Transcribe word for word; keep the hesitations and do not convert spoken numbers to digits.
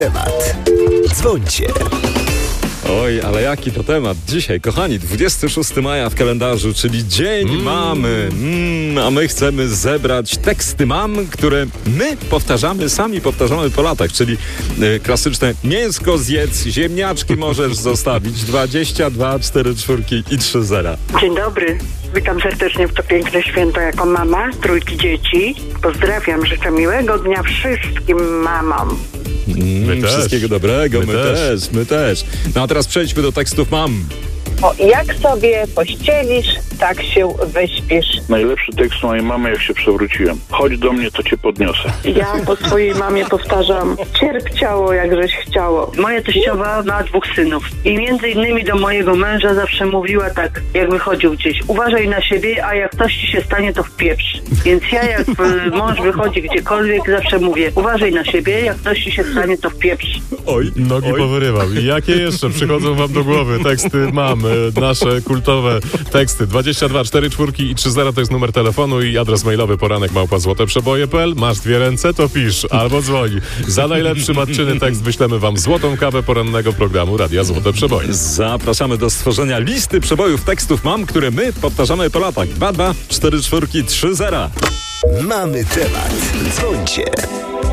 Temat. Dzwońcie. Oj, ale jaki to temat dzisiaj, kochani, dwudziestego szóstego maja w kalendarzu, czyli Dzień mm. Mamy, mm, a my chcemy zebrać teksty mam, które my powtarzamy, sami powtarzamy po latach, czyli y, klasyczne mięsko zjedz, ziemniaczki możesz zostawić, dwadzieścia dwa, cztery czwórki i trzy zera. Dzień dobry. Witam serdecznie w to piękne święto jako mama trójki dzieci. Pozdrawiam, życzę miłego dnia wszystkim mamom. Mm, wszystkiego dobrego, my, my też. też, my też. No a teraz przejdźmy do tekstów mam. O, jak sobie pościelisz, tak się wyśpisz. Najlepszy tekst mojej mamy, jak się przewróciłem. Chodź do mnie, to cię podniosę. Ja po swojej mamie powtarzam, cierp ciało, jakżeś chciało. Moja teściowa ma dwóch synów i między innymi do mojego męża zawsze mówiła tak, jak wychodził gdzieś: uważaj na siebie, a jak coś ci się stanie, to wpieprz. Więc ja, jak mąż wychodzi gdziekolwiek, zawsze mówię: uważaj na siebie, jak coś ci się stanie, to wpieprz. Oj, nogi oj. powyrywał. I jakie jeszcze przychodzą wam do głowy teksty mam? Nasze kultowe teksty. dwadzieścia dwa, cztery czwórki i trzy zera to jest numer telefonu i adres mailowy poranek małpa złote przeboje kropka p l. Masz dwie ręce, to pisz albo dzwoni. Za najlepszy matczyny tekst wyślemy wam złotą kawę porannego programu Radia Złote Przeboje. Zapraszamy do stworzenia listy przebojów tekstów mam, które my powtarzamy po latach. dwa dwa, cztery czwórki, trzy zera. Mamy temat. Dzwońcie.